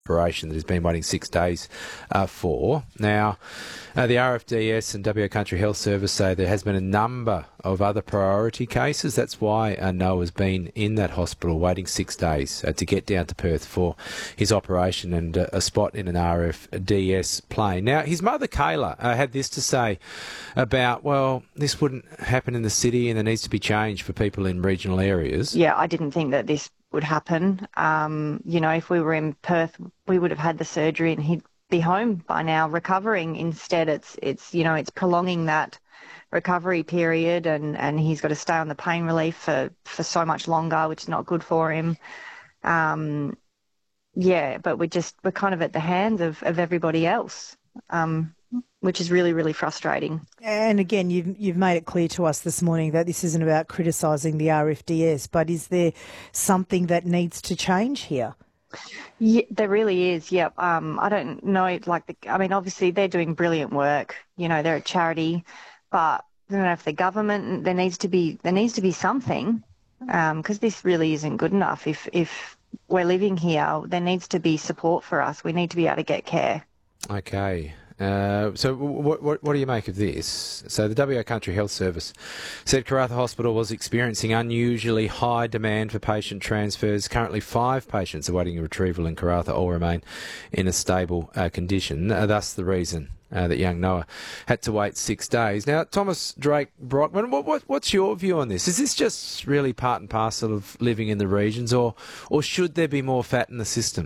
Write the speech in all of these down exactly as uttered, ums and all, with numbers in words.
operation that he's been waiting six days uh, for. Now, uh, the R F D S and W A Country Health Service say there has been a number of other priority cases. That's why uh, Noah's been in that hospital waiting six days uh, to get down to Perth for his operation and uh, a spot in an R F D S plane. Now, his mother, Kayla, uh, had this to say about, well, this wouldn't happen in the city and there needs to be change for people in regional areas. Yeah, I didn't think that this would happen. Um, you know, if we were in Perth, we would have had the surgery and he'd be home by now recovering. Instead, it's, it's you know, it's prolonging that recovery period and, and he's got to stay on the pain relief for, for so much longer, which is not good for him. Um, yeah, but we're just, we're kind of at the hands of, of everybody else. Um, which is really, really frustrating. And again, you've you've made it clear to us this morning that this isn't about criticising the R F D S, but is there something that needs to change here? Yeah, there really is. Yep. Um, I don't know. Like, the, I mean, obviously they're doing brilliant work. You know, they're a charity, but I don't know if the government. There needs to be there needs to be something, because um, this really isn't good enough. If if we're living here, there needs to be support for us. We need to be able to get care. Okay. Uh, so what, what what do you make of this? So the W A Country Health Service said Karratha Hospital was experiencing unusually high demand for patient transfers. Currently five patients awaiting retrieval in Karratha all remain in a stable uh, condition. Uh, thus the reason uh, that young Noah had to wait six days. Now, Thomas Drake Brockman, what, what what's your view on this? Is this just really part and parcel of living in the regions, or or should there be more fat in the system?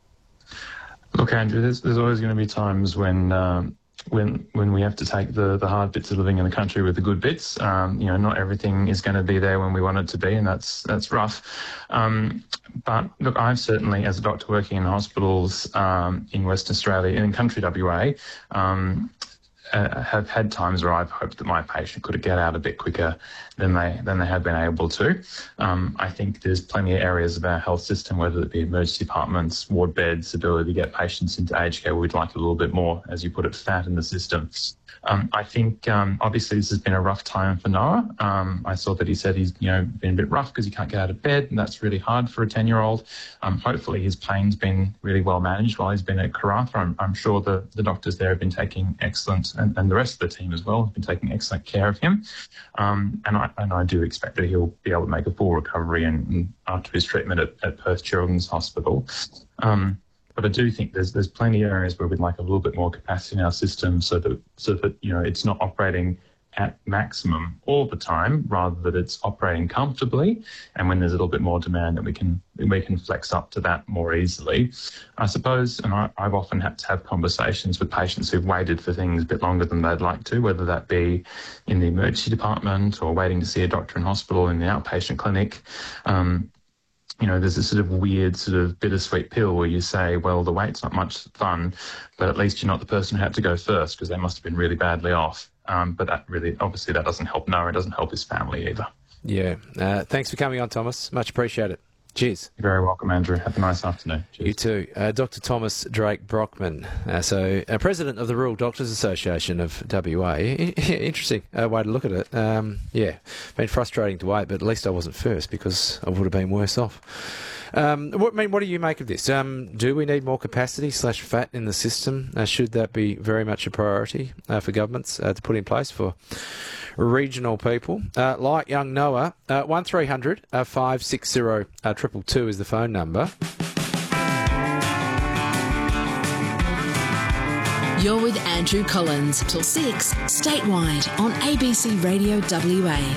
Look, Andrew, there's, there's always going to be times when um, when when we have to take the, the hard bits of living in the country with the good bits. Um, you know, not everything is going to be there when we want it to be, and that's that's rough. Um, but look, I've certainly, as a doctor working in hospitals um, in Western Australia and in country W A, um, Uh, have had times where I've hoped that my patient could get out a bit quicker than they than they have been able to. Um, I think there's plenty of areas of our health system, whether it be emergency departments, ward beds, ability to get patients into aged care, we'd like a little bit more, as you put it, fat in the system. Um, I think um, obviously this has been a rough time for Noah. Um, I saw that he said he's you know been a bit rough because he can't get out of bed, and that's really hard for a ten-year-old. Um, hopefully his pain's been really well managed while he's been at Karratha. I'm, I'm sure the, the doctors there have been taking excellent, and, and the rest of the team as well, have been taking excellent care of him. Um, and I and I do expect that he'll be able to make a full recovery and, and after his treatment at, at Perth Children's Hospital. Um, But I do think there's there's plenty of areas where we'd like a little bit more capacity in our system, so that so that you know it's not operating at maximum all the time, rather that it's operating comfortably. And when there's a little bit more demand, that we can we can flex up to that more easily. I suppose, and I, I've often had to have conversations with patients who've waited for things a bit longer than they'd like to, whether that be in the emergency department or waiting to see a doctor in hospital in the outpatient clinic. Um, You know, there's a sort of weird sort of bittersweet pill where you say, well, the wait's not much fun, but at least you're not the person who had to go first because they must have been really badly off. Um, but that really, obviously, that doesn't help Noah. It doesn't help his family either. Yeah. Uh, thanks for coming on, Thomas. Much appreciated. Cheers. You're very welcome, Andrew. Have a nice afternoon. Cheers. You too. Uh, Doctor Thomas Drake Brockman, uh, so uh, President of the Rural Doctors Association of W A. Interesting uh, way to look at it. Um, yeah, been frustrating to wait, but at least I wasn't first because I would have been worse off. Um, what, I mean, what do you make of this? Um, do we need more capacity slash fat in the system? Uh, should that be very much a priority uh, for governments uh, to put in place for regional people? Uh, like young Noah, uh, one three hundred five six zero two two two is the phone number. You're with Andrew Collins till six, statewide on A B C Radio W A.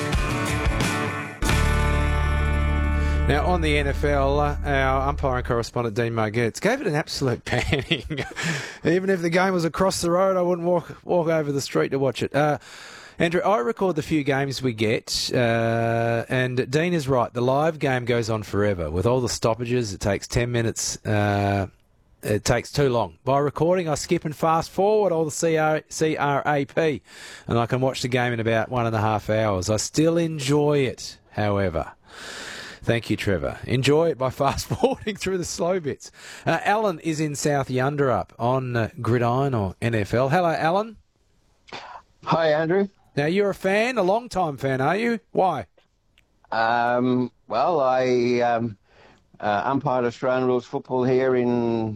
Now, on the N F L, uh, our umpiring correspondent, Dean Margetts, gave it an absolute panning. Even if the game was across the road, I wouldn't walk walk over the street to watch it. Uh, Andrew, I record the few games we get, uh, and Dean is right. The live game goes on forever. With all the stoppages, it takes ten minutes. Uh, it takes too long. By recording, I skip and fast forward all the C R, C R A P, and I can watch the game in about one and a half hours. I still enjoy it, however. Thank you, Trevor. Enjoy it by fast-forwarding through the slow bits. Uh, Alan is in South Yunderup on uh, Gridiron or N F L. Hello, Alan. Hi, Andrew. Now, you're a fan, a long-time fan, are you? Why? Um, well, I um, uh, umpired Australian rules football here in